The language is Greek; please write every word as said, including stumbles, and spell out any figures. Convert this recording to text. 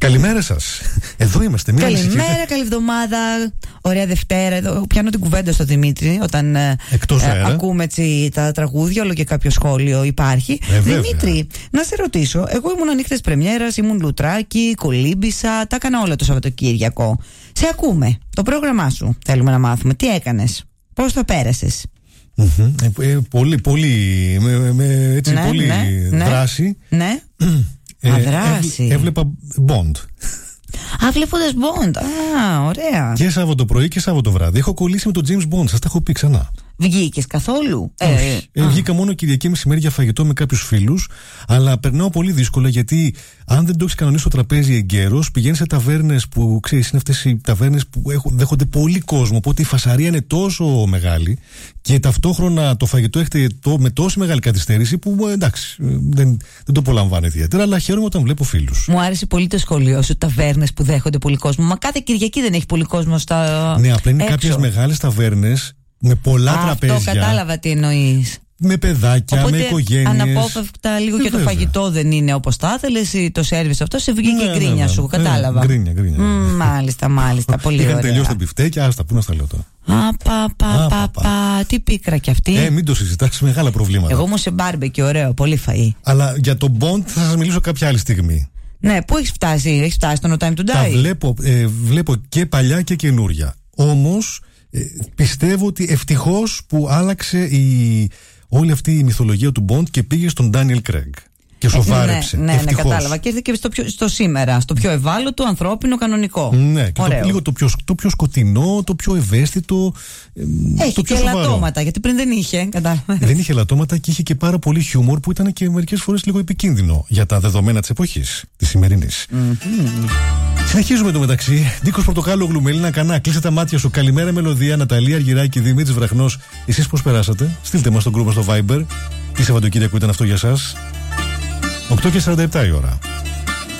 Καλημέρα σας. Εδώ είμαστε. Μην Καλημέρα, καλή εβδομάδα. Ωραία Δευτέρα. Εδώ πιάνω την κουβέντα στο Δημήτρη όταν ε, ε, ακούμε έτσι τα τραγούδια, όλο και κάποιο σχόλιο υπάρχει. Ε, Δημήτρη, να σε ρωτήσω. Εγώ ήμουν νύχτες πρεμιέρας, ήμουν λουτράκι, κολύμπησα, τα έκανα όλα το Σαββατοκύριακο. Σε ακούμε. Το πρόγραμμά σου θέλουμε να μάθουμε. Τι έκανες, πώς το πέρασες? Mm-hmm. Ε, ε, πολύ, πολύ, με, με, έτσι, ναι, πολύ ναι, δράση. Ναι. Ε, Α, δράση. Έβλε, έβλεπα Bond. Α, βλέποντας Bond. Α, ωραία. Και Σάββατο πρωί και Σάββατο βράδυ. Έχω κολλήσει με τον James Bond, σας τα έχω πει ξανά. Βγήκες καθόλου? Ε, ε, βγήκα μόνο Κυριακή μεσημέρι για φαγητό με κάποιους φίλους, αλλά περνάω πολύ δύσκολα γιατί αν δεν το έχεις κανονίσει στο τραπέζι εγκαίρος, πηγαίνεις σε ταβέρνες που ξέρεις, είναι αυτές οι ταβέρνες που έχουν, δέχονται πολύ κόσμο. Οπότε η φασαρία είναι τόσο μεγάλη και ταυτόχρονα το φαγητό έχετε το, με τόση μεγάλη καθυστέρηση που εντάξει, δεν, δεν το απολαμβάνω ιδιαίτερα, αλλά χαίρομαι όταν βλέπω φίλους. Μου άρεσε πολύ το σχολείο σου, ταβέρνες που δέχονται πολύ κόσμο. Μα κάθε Κυριακή δεν έχει πολύ κόσμο στα. Ναι, απλά είναι κάποιες μεγάλες ταβέρνες με πολλά Α, τραπέζια. Αυτό κατάλαβα τι εννοείς. Με παιδάκια, οπότε, με οικογένειες. Αναπόφευκτα λίγο ε, και το βέβαια. φαγητό δεν είναι όπως τα ήθελες ή το σέρβις αυτό, σε βγήκε ναι, η γκρίνια ναι, σου. ναι, Κατάλαβα. Ναι, γκρίνια, γκρίνια. Mm, μάλιστα, μάλιστα. Πολύ ωραία. Είχαν τελειώσει τα μπιφτέκια, άστα, πού να στα λέω τώρα. Α, πα, πα, Α, πα, πα, πα. πα. Τι πίκρα κι αυτή. Ε, μην το συζητάς, μεγάλα προβλήματα. Εγώ μου σε μπάρμπεκι, ωραίο, πολύ φαΐ. Αλλά για τον Bond θα σας μιλήσω κάποια άλλη στιγμή. Ναι, πού έχεις φτάσει, έχεις φτάσει στο No Time to Die? Τα βλέπω, ε, βλέπω και παλιά και καινούρια. Όμως ε, πιστεύω ότι ευτυχώς που άλλαξε η, όλη αυτή η μυθολογία του Bond και πήγε στον Daniel Craig. Και σοβάρεψε. Ε, ναι, ναι, ναι, κατάλαβα. Και ήρθε και στο, πιο, στο σήμερα, στο πιο ευάλωτο, ανθρώπινο, κανονικό. Ναι, και το, λίγο το πιο, το πιο σκοτεινό, το πιο ευαίσθητο. Έχει το πιο και σοβαρό. ελαττώματα, γιατί πριν δεν είχε. Κατάλαβα. Δεν είχε ελαττώματα και είχε και πάρα πολύ χιούμορ που ήταν και μερικές φορές λίγο επικίνδυνο για τα δεδομένα της εποχής, της σημερινής. Mm-hmm. Συνεχίζουμε το μεταξύ. Νίκος Πορτοκάλογλου, Μελίνα Κανά, κλείσε τα μάτια σου. Καλημέρα Μελωδία, Ναταλία Αργυράκη, Δημήτρης Βραχνός. Εσείς πώς περάσατε? Στείλτε μας στον γκρουπ στο Viber. Τι Σαββατοκύριακο ήταν αυτό για σας? οκτώ και σαράντα επτά η ώρα.